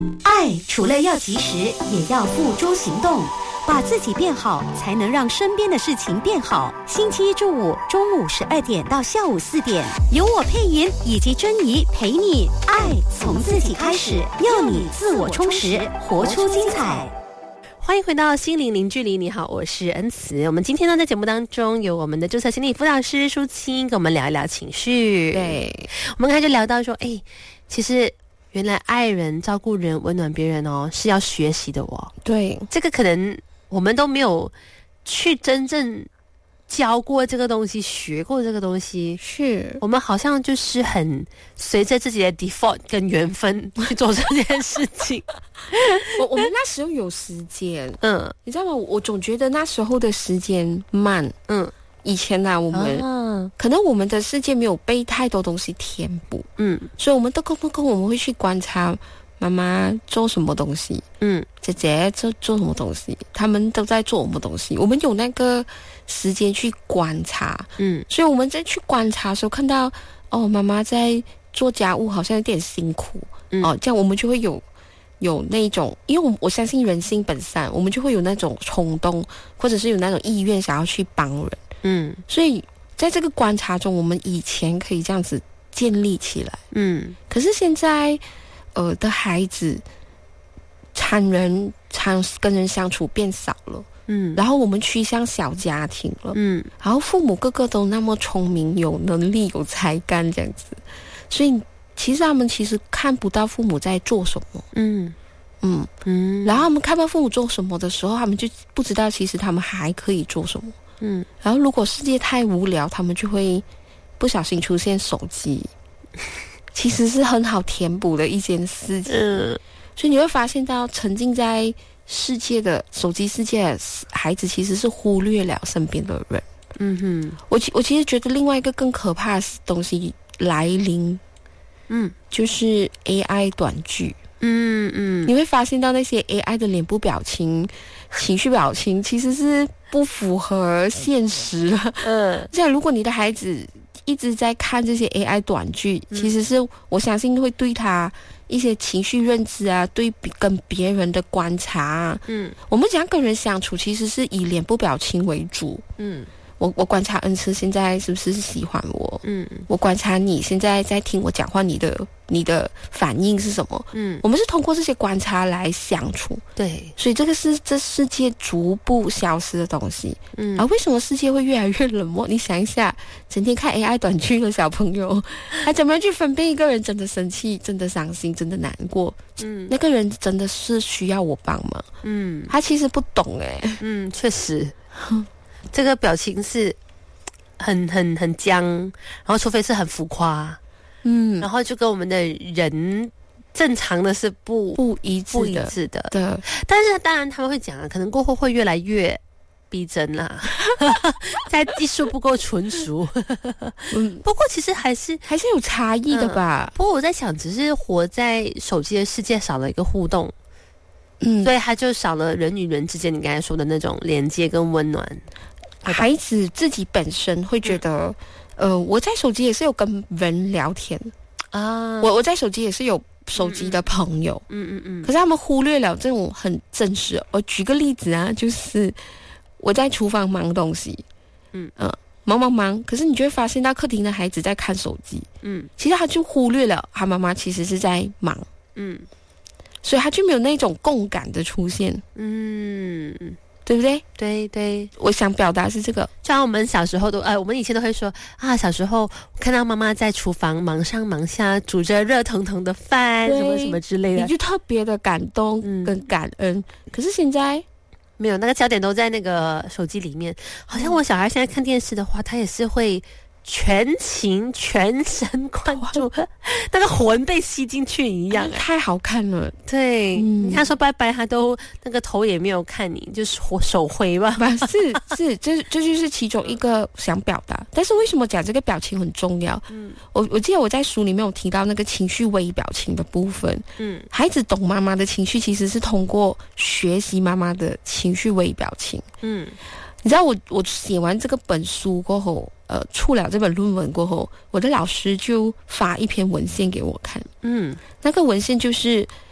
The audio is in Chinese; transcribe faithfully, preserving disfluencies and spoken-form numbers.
爱除了要及时，也要付诸行动。把自己变好，才能让身边的事情变好。星期一至五中午十二点到下午四点，由我配音以及珍妮陪你爱从自己开始，要你自我充实，活出精彩。 欢迎回到心灵零距离，你好，我是恩慈。我们今天呢，在节目当中有我们的注册心理辅导师舒清跟我们聊一聊情绪。 对， 我们刚才就聊到说，哎，其实原来爱人、照顾人、温暖别人哦，是要学习的哦。 对， 这个可能我们都没有去真正教过这个东西，学过这个东西， 是我们好像就是很随着自己的 default 跟缘分去做这件事情。 我我们那时候有时间， 嗯， 你知道吗？我总觉得那时候的时间慢， 嗯， 以前啊，我们、 啊、 可能我们的世界没有被太多东西填补， 嗯， 所以我们都跟不跟我们会去观察妈妈做什么东西， 嗯， 姐姐做做什么东西，他们都在做什么东西，我们有那个时间去观察， 嗯， 所以我们在去观察的时候看到，哦，妈妈在做家务好像有点辛苦， 嗯、 哦，这样我们就会有有那种，因为我我相信人性本善，我们就会有那种冲动，或者是有那种意愿想要去帮人， 嗯， 所以在这个观察中，我们以前可以这样子建立起来， 嗯， 可是现在。呃的孩子参人参跟人相处变少了， 嗯， 然后我们趋向小家庭了， 嗯， 然后父母个个都那么聪明、有能力、有才干这样子，所以其实他们其实看不到父母在做什么， 嗯嗯嗯， 然后他们看到父母做什么的时候，他们就不知道其实他们还可以做什么， 嗯， 然后如果世界太无聊，他们就会不小心出现手机。其实是很好填补的一件事情，嗯，所以你会发现到沉浸在世界的手机世界的孩子，其实是忽略了身边的人。 嗯哼， 我其我其实觉得另外一个更可怕的东西来临， 嗯， 就是 A I 短剧。 嗯嗯， 你会发现到那些 A I 的脸部表情、情绪表情，其实是不符合现实的。嗯，这样如果你的孩子一直在看这些 A I 短剧，其实是我相信会对他一些情绪认知啊，对跟别人的观察啊，嗯，我们讲跟人相处，其实是以脸部表情为主，嗯，我我观察恩慈现在是不是喜欢我，嗯，我观察你现在在听我讲话，你的你的反应是什么，嗯，我们是通过这些观察来相处， 对， 所以这个是这世界逐步消失的东西，嗯，而为什么世界会越来越冷漠？你想一下，整天看 A I 短剧的小朋友，还怎么样去分辨一个人真的生气、真的伤心、真的难过？嗯，那个人真的是需要我帮忙，嗯，他其实不懂哎、欸， 嗯，确实，这个表情是很很很僵，然后除非是很浮夸，嗯，然后就跟我们的人正常的是不不一致的， 不一致的， 对。 但是当然他们会讲啊，可能过后会越来越逼真啦，在技术不够纯熟。嗯，不过其实还是还是有差异的吧、 嗯。不过我在想，只是活在手机的世界少了一个互动，嗯，所以他就少了人与人之间你刚才说的那种连接跟温暖。 孩子自己本身会觉得，嗯、呃，我在手机也是有跟人聊天啊，我我在手机也是有手机的朋友，嗯嗯嗯，可是他们忽略了这种很真实。我举个例子啊，就是我在厨房忙东西，嗯嗯、呃，忙忙忙，可是你就会发现到客厅的孩子在看手机，嗯，其实他就忽略了他妈妈其实是在忙，嗯，所以他就没有那种共感的出现，嗯。对不对？ 对对， 我想表达是这个。 就像我们小时候都，呃，我们以前都会说啊，小时候看到妈妈在厨房忙上忙下，煮着热腾腾的饭，什么什么之类的， 你就特别的感动跟感恩。嗯、可是现在没有，那个焦点都在那个手机里面。好像我小孩现在看电视的话，他也是会全情全神贯注，那个魂被吸进去一样、欸， 太好看了。 对，嗯、他说拜拜，他都那个头也没有看你，就是手挥吧。 是是，这这就是其中一个想表达。但是为什么讲这个表情很重要？嗯，我我记得我在书里面有提到那个情绪微表情的部分。嗯，孩子懂妈妈的情绪，其实是通过学习妈妈的情绪微表情。嗯。你知道我我写完这个本书过后，呃，出了这本论文过后，我的老师就发一篇文献给我看。嗯，那个文献就是